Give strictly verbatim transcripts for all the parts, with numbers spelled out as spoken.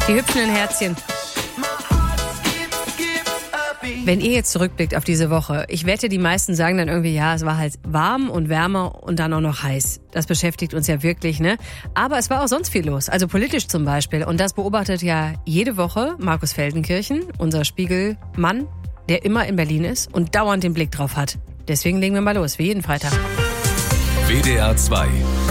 Die hüpfenden Herzchen. Wenn ihr jetzt zurückblickt auf diese Woche, ich wette, die meisten sagen dann irgendwie, ja, es war halt warm und wärmer und dann auch noch heiß. Das beschäftigt uns ja wirklich, ne? Aber es war auch sonst viel los, also politisch zum Beispiel. Und das beobachtet ja jede Woche Markus Feldenkirchen, unser Spiegelmann, der immer in Berlin ist und dauernd den Blick drauf hat. Deswegen legen wir mal los, wie jeden Freitag. W D R zwei.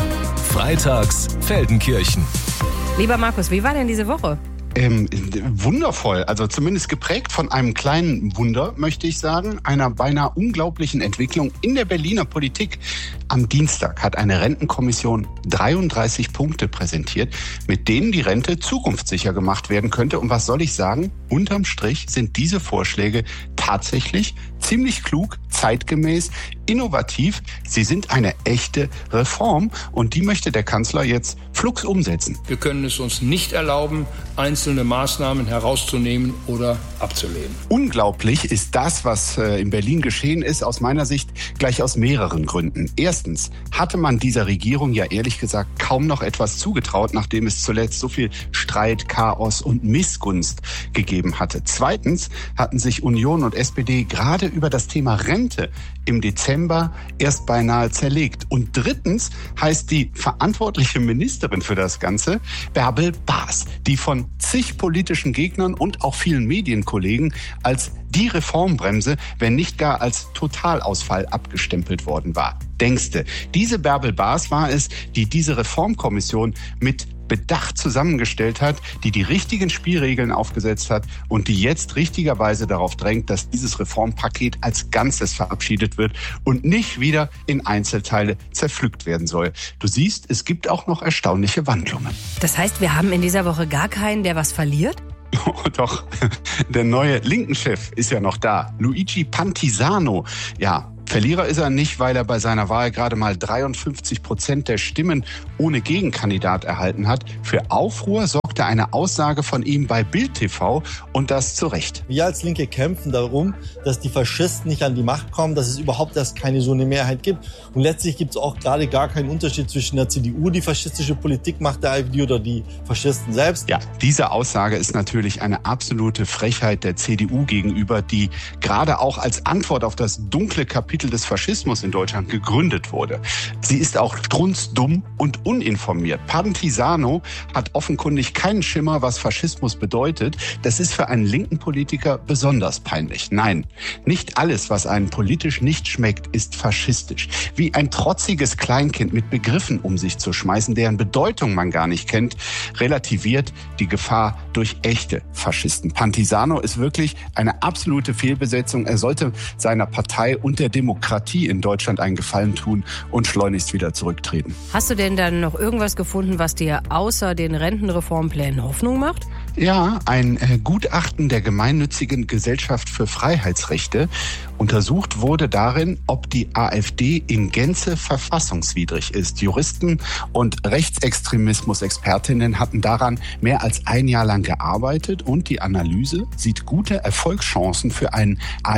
Freitags Feldenkirchen. Lieber Markus, wie war denn diese Woche? Ähm, wundervoll, also zumindest geprägt von einem kleinen Wunder, möchte ich sagen, einer beinahe unglaublichen Entwicklung in der Berliner Politik. Am Dienstag hat eine Rentenkommission dreiunddreißig Punkte präsentiert, mit denen die Rente zukunftssicher gemacht werden könnte. Und was soll ich sagen? Unterm Strich sind diese Vorschläge tatsächlich ziemlich klug, zeitgemäß, innovativ. Sie sind eine echte Reform und die möchte der Kanzler jetzt flugs umsetzen. Wir können es uns nicht erlauben, einzelne Maßnahmen herauszunehmen oder abzulehnen. Unglaublich ist das, was in Berlin geschehen ist, aus meiner Sicht gleich aus mehreren Gründen. Erstens hatte man dieser Regierung ja ehrlich gesagt kaum noch etwas zugetraut, nachdem es zuletzt so viel Streit, Chaos und Missgunst gegeben hatte. Zweitens hatten sich Union und S P D gerade über das Thema Rente im Dezember erst beinahe zerlegt. Und drittens heißt die verantwortliche Ministerin für das Ganze Bärbel Baas, die von zig politischen Gegnern und auch vielen Medienkollegen als die Reformbremse, wenn nicht gar als Totalausfall abgestempelt worden war. Denkste, diese Bärbel Baas war es, die diese Reformkommission mit Bedacht zusammengestellt hat, die die richtigen Spielregeln aufgesetzt hat und die jetzt richtigerweise darauf drängt, dass dieses Reformpaket als Ganzes verabschiedet wird und nicht wieder in Einzelteile zerpflückt werden soll. Du siehst, es gibt auch noch erstaunliche Wandlungen. Das heißt, wir haben in dieser Woche gar keinen, der was verliert? Oh, doch, der neue Linken-Chef ist ja noch da. Luigi Pantisano, ja. Verlierer ist er nicht, weil er bei seiner Wahl gerade mal dreiundfünfzig Prozent der Stimmen ohne Gegenkandidat erhalten hat. Für Aufruhr sorgte eine Aussage von ihm bei Bild T V und das zu Recht. Wir als Linke kämpfen darum, dass die Faschisten nicht an die Macht kommen, dass es überhaupt erst keine so eine Mehrheit gibt. Und letztlich gibt es auch gerade gar keinen Unterschied zwischen der C D U, die faschistische Politik macht, der AfD oder die Faschisten selbst. Ja, diese Aussage ist natürlich eine absolute Frechheit der C D U gegenüber, die gerade auch als Antwort auf das dunkle Kapitel des Faschismus in Deutschland gegründet wurde. Sie ist auch strunzdumm und uninformiert. Pantisano hat offenkundig keinen Schimmer, was Faschismus bedeutet. Das ist für einen linken Politiker besonders peinlich. Nein, nicht alles, was einem politisch nicht schmeckt, ist faschistisch. Wie ein trotziges Kleinkind mit Begriffen um sich zu schmeißen, deren Bedeutung man gar nicht kennt, relativiert die Gefahr durch echte Faschisten. Pantisano ist wirklich eine absolute Fehlbesetzung. Er sollte seiner Partei und der Demokratie in Deutschland einen Gefallen tun und schleunigst wieder zurücktreten. Hast du denn dann noch irgendwas gefunden, was dir außer den Rentenreformplänen Hoffnung macht? Ja, ein äh, Gutachten der gemeinnützigen Gesellschaft für Freiheitsrechte. Untersucht wurde darin, ob die AfD in Gänze verfassungswidrig ist. Juristen und Rechtsextremismus-Expertinnen hatten daran mehr als ein Jahr lang gearbeitet und die Analyse sieht gute Erfolgschancen für einen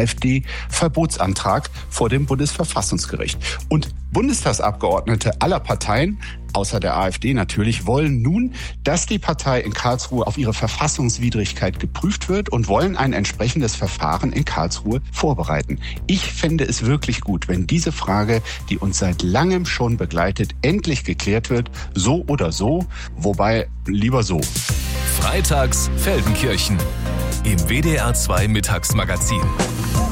AfD-Verbotsantrag vor dem Bundesverfassungsgericht. Und Bundestagsabgeordnete aller Parteien, außer der AfD natürlich, wollen nun, dass die Partei in Karlsruhe auf ihre Verfassungswidrigkeit geprüft wird und wollen ein entsprechendes Verfahren in Karlsruhe vorbereiten. Ich fände es wirklich gut, wenn diese Frage, die uns seit langem schon begleitet, endlich geklärt wird. So oder so, wobei lieber so. Freitags Feldenkirchen im W D R zwei Mittagsmagazin.